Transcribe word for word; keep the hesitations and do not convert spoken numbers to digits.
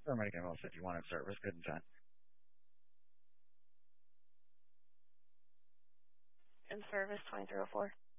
Paramedic ambulance fifty-one in service. Good intent. In service twenty-three oh four.